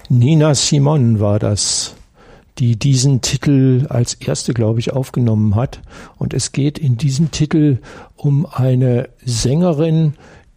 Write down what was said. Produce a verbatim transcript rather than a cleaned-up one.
Nina Simone war das, die diesen Titel als erste, glaube ich, aufgenommen hat. Und es geht in diesem Titel um eine Sängerin,